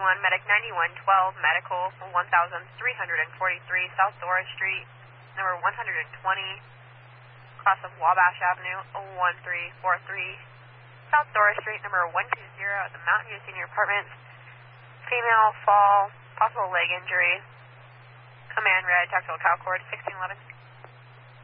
Medic 9112, Medical 1343, South Dora Street, number 120, cross of Wabash Avenue, 1343, South Dora Street, number 120 at the Mountain View Senior Apartments. Female fall, possible leg injury. Command red, tactical cow cord, 1611.